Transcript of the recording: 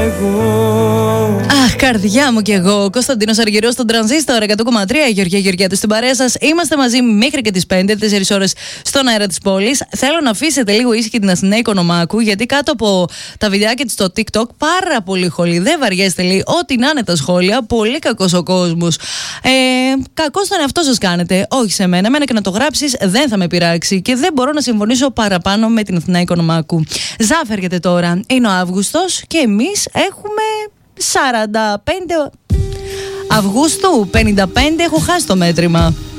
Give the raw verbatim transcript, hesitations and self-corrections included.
εγώ. Αχ, καρδιά μου κι εγώ. Κωνσταντίνος Αργυρός στον Τρανζίστορ εκατό κόμμα τρία. Γεωργία Γεωργιάδου στην παρέα σας. Είμαστε μαζί μέχρι και τις πέντε, τέσσερις ώρες στον αέρα της πόλης. Θέλω να αφήσετε λίγο ήσυχη την Αθηναία Κονομάκου, γιατί κάτω από τα βιντεάκια της στο TikTok πάρα πολύ χολή. Δεν βαριέστε, λέει, ό,τι να είναι τα σχόλια. Πολύ κακός ο κόσμος. Ε, κακός στον εαυτό σας κάνετε. Όχι σε μένα. Εμένα και να το γράψεις δεν θα με πειράξει και δεν μπορώ να συμφωνήσω παραπάνω με την Αθηναία Κονομάκου. Ζάφ έρχεται τώρα. Είναι ο Αύγουστος και εμείς έχουμε σαράντα πέντε Αυγούστου, πενήντα πέντε, έχω χάσει το μέτρημα.